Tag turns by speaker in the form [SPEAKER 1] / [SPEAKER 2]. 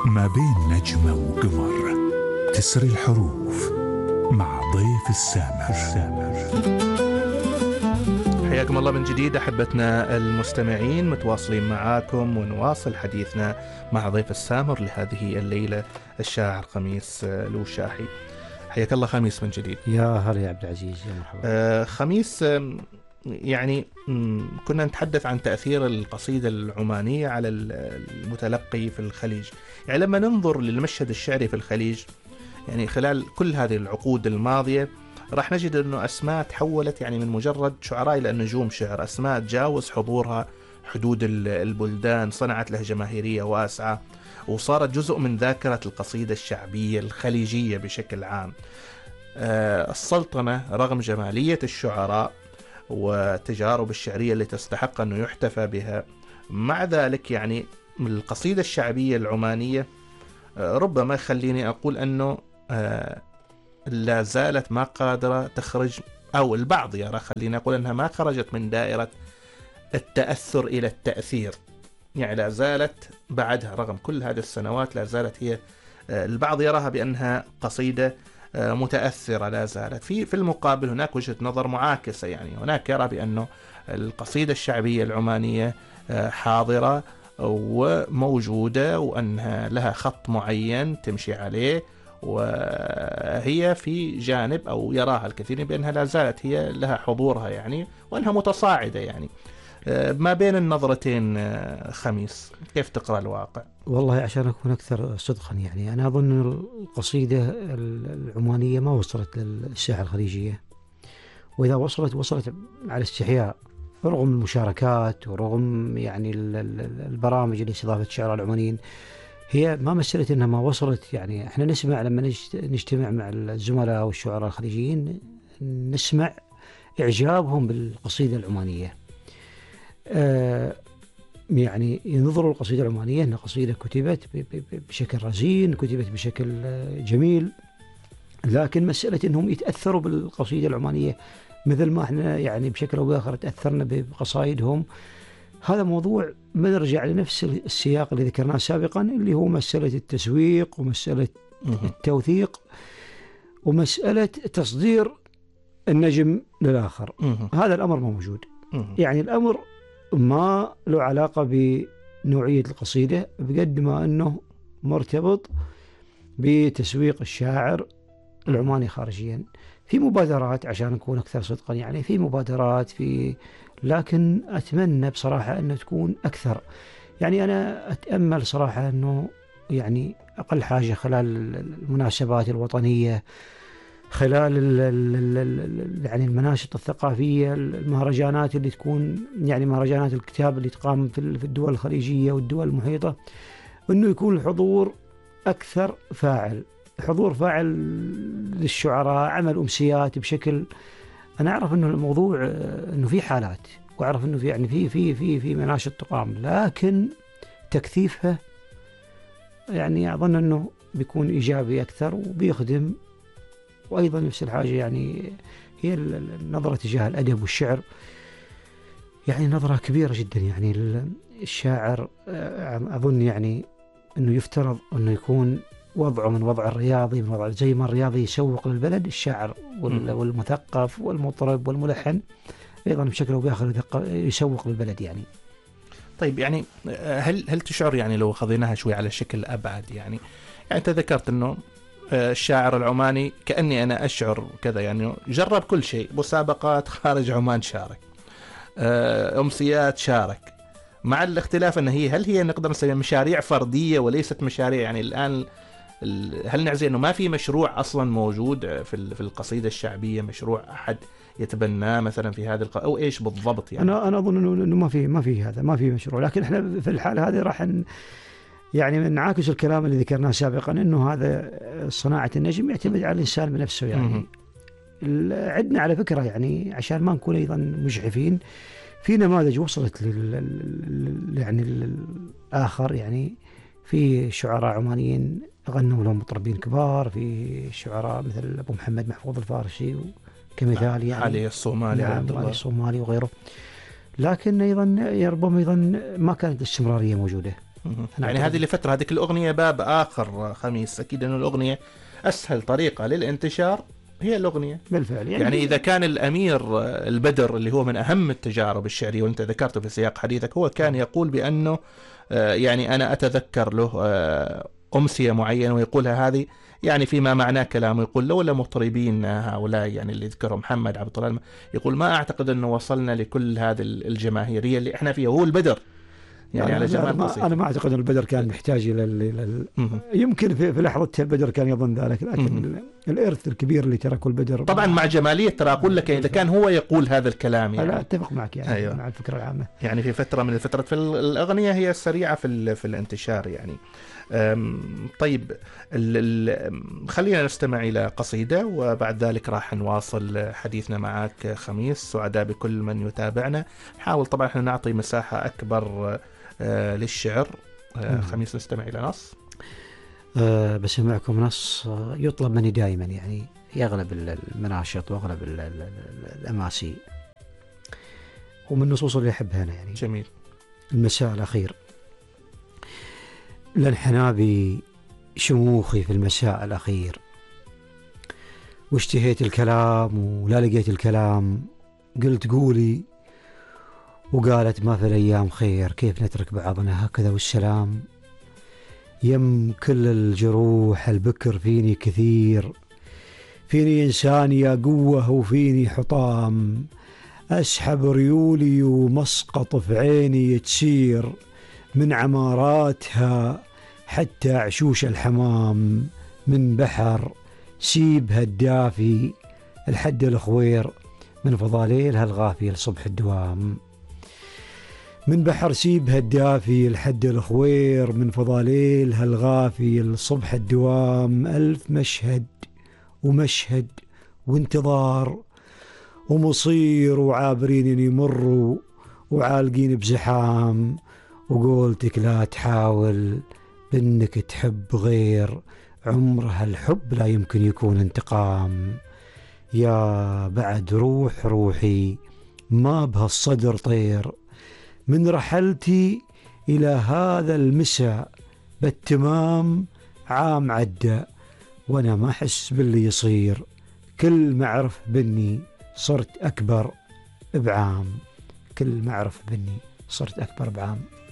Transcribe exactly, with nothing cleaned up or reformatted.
[SPEAKER 1] ما بين نجمة وقمر تسري الحروف مع ضيف السامر.
[SPEAKER 2] حياكم الله من جديد أحبتنا المستمعين، متواصلين معاكم ونواصل حديثنا مع ضيف السامر لهذه الليلة الشاعر خميس الوشاحي. حياك الله خميس من جديد.
[SPEAKER 3] يا هلا يا عبد العزيز، يا مرحبا.
[SPEAKER 2] آه خميس، آه يعني كنا نتحدث عن تأثير القصيدة العمانية على المتلقي في الخليج. يعني لما ننظر للمشهد الشعري في الخليج يعني خلال كل هذه العقود الماضية راح نجد أنه أسماء تحولت يعني من مجرد شعراء إلى نجوم شعر، أسماء تجاوز حضورها حدود البلدان، صنعت له جماهيرية واسعة وصارت جزء من ذاكرة القصيدة الشعبية الخليجية بشكل عام. آه السلطنة رغم جمالية الشعراء والتجارب الشعرية اللي تستحق أنه يحتفى بها، مع ذلك يعني القصيدة الشعبية العمانية آه ربما خليني أقول أنه آه لا زالت ما قادرة تخرج، أو البعض يرى خلينا أقول أنها ما خرجت من دائرة التأثر إلى التأثير. يعني لا زالت بعدها رغم كل هذه السنوات لا زالت هي البعض يراها بأنها قصيدة متأثرة لا زالت. في في المقابل هناك وجهة نظر معاكسة، يعني هناك يرى بأنه القصيدة الشعبية العمانية حاضرة وموجودة وأنها لها خط معين تمشي عليه، وهي في جانب أو يراها الكثير بأنها لا زالت هي لها حضورها يعني، وأنها متصاعدة. يعني ما بين النظرتين خميس كيف تقرأ الواقع؟
[SPEAKER 3] والله عشان أكون أكثر صدقا، يعني أنا أظن القصيدة العمانية ما وصلت للساحة الخليجية، وإذا وصلت وصلت على استحياء رغم المشاركات ورغم يعني البرامج اللي استضافت الشعراء العمانيين. هي ما مسألة إنها ما وصلت، يعني إحنا نسمع لما نجتمع مع الزملاء والشعراء الخليجيين نسمع إعجابهم بالقصيدة العمانية. آه يعني ينظروا القصيدة العمانية أنها قصيدة كتبت بشكل رزين، كتبت بشكل جميل، لكن مسألة أنهم يتأثروا بالقصيدة العمانية مثل ما احنا يعني بشكل أو بآخر تأثرنا بقصائدهم، هذا موضوع بنرجع لنفس السياق اللي ذكرناه سابقا، اللي هو مسألة التسويق ومسألة التوثيق ومسألة تصدير النجم للآخر. هذا الأمر ما موجود. يعني الأمر ما له علاقة بنوعية القصيدة بقد ما أنه مرتبط بتسويق الشاعر العماني خارجيا. في مبادرات عشان نكون أكثر صدقا، يعني في مبادرات في، لكن أتمنى بصراحة أنه تكون أكثر. يعني أنا أتأمل صراحة أنه يعني أقل حاجة خلال المناسبات الوطنية، خلال ال ال ال يعني المناشط الثقافية، المهرجانات اللي تكون يعني مهرجانات الكتاب اللي تقام في الدول الخليجية والدول المحيطة، أنه يكون الحضور أكثر فاعل، حضور فاعل للشعراء، عمل أمسيات بشكل. أنا أعرف أنه الموضوع أنه في حالات، وأعرف أنه في يعني في في في في مناشط تقام، لكن تكثيفها يعني أظن أنه بيكون إيجابي أكثر وبيخدم. وأيضا نفس الحاجة يعني هي النظرة تجاه الأدب والشعر، يعني نظرة كبيرة جدا. يعني الشاعر أظن يعني أنه يفترض أنه يكون وضعه من وضع الرياضي، من وضع زي ما الرياضي يسوق للبلد، الشاعر والمثقف والمطرب والملحن أيضا بشكل أو بآخر يسوق للبلد. يعني
[SPEAKER 2] طيب، يعني هل هل تشعر يعني لو خذيناها شوي على شكل أبعد، يعني يعني أنت ذكرت أنه الشاعر العماني كأني أنا أشعر كذا، يعني جرب كل شيء، مسابقات خارج عمان شارك، أمسيات شارك، مع الاختلاف أن هي هل هي نقدر نسميها مشاريع فردية وليست مشاريع. يعني الآن هل نعزي أنه ما في مشروع أصلا موجود في في القصيدة الشعبية، مشروع أحد يتبناه مثلا في هذا الق... أو إيش بالضبط؟ يعني
[SPEAKER 3] أنا أنا أظن إنه ما في ما في هذا ما في مشروع، لكن إحنا في الحالة هذه راح ن... يعني نعاكس الكلام اللي ذكرناه سابقا، إنه هذا صناعة النجم يعتمد على الإنسان بنفسه. يعني عندنا على فكرة، يعني عشان ما نكون أيضا مجحفين، في نماذج وصلت لل يعني الآخر، يعني في شعراء عمانيين غنوا لهم مطربين كبار، في شعراء مثل أبو محمد محفوظ الفارسي كمثال، يعني
[SPEAKER 2] علي الصومالي،
[SPEAKER 3] نعم علي الصومالي وغيره. لكن أيضا ربما أيضا ما كانت الاستمرارية موجودة.
[SPEAKER 2] يعني هذه لفترة، هذيك الأغنية باب آخر خميس، أكيد أنه الأغنية أسهل طريقة للانتشار هي الأغنية
[SPEAKER 3] بالفعل.
[SPEAKER 2] يعني, يعني إذا كان الأمير البدر اللي هو من أهم التجارب الشعرية وأنت ذكرته في سياق حديثك، هو كان يقول بأنه يعني أنا أتذكر له أمسية معينة ويقولها هذه يعني فيما معناه كلامه، يقول لولا مطربين هؤلاء يعني اللي يذكرهم محمد عبد الطلال، يقول ما أعتقد أنه وصلنا لكل هذه الجماهيرية اللي إحنا فيها، وهو البدر يعني على جمال
[SPEAKER 3] بسيط. أنا ما أعتقد أن البدر كان محتاج إلى لل... يمكن في, في لحظتها البدر كان يظن ذلك، لكن الإرث الكبير اللي تركه البدر
[SPEAKER 2] طبعا مع جمالية، ترى أقول لك إذا كان هو يقول هذا الكلام يعني
[SPEAKER 3] لا أتفق معك يعني أيوة. مع الفكرة العامة
[SPEAKER 2] يعني في فترة من الفترات في الأغنية هي السريعة في في الانتشار يعني. طيب ال ال خلينا نستمع إلى قصيدة وبعد ذلك راح نواصل حديثنا معك خميس. سعداء بكل من يتابعنا، نحاول طبعا احنا نعطي مساحة أكبر آه للشعر. آه خميس نستمع إلى نص.
[SPEAKER 3] أه بسمعكم نص يطلب مني دائما يعني في أغلب المناشط وأغلب الأماسي، ومن النصوص اللي أحبها أنا يعني.
[SPEAKER 2] جميل.
[SPEAKER 3] المساء الأخير. لانحنى بشموخي في المساء الأخير، واشتهيت الكلام ولا لقيت الكلام، قلت قولي وقالت ما في الأيام خير، كيف نترك بعضنا هكذا والسلام. يم كل الجروح البكر فيني كثير، فيني إنسان يا قوة وفيني حطام، أسحب ريولي ومسقط في عيني تسير، من عماراتها حتى عشوش الحمام، من بحر سيبها الدافي الحد الخوير، من فضاليلها الغافي لصبح الدوام. من بحر سيبها الدافي الحد الخوير، من فضاليلها الغافي لصبح الدوام. ألف مشهد ومشهد وانتظار ومصير، وعابرين يمروا وعالقين بزحام، وقولتك لا تحاول بأنك تحب غير، عمرها الحب لا يمكن يكون انتقام. يا بعد روح روحي ما بها الصدر طير، من رحلتي إلى هذا المساء بالتمام عام عدى، وأنا ما أحس باللي يصير، كل ما أعرف بني صرت أكبر بعام، كل ما أعرف بني صرت أكبر بعام.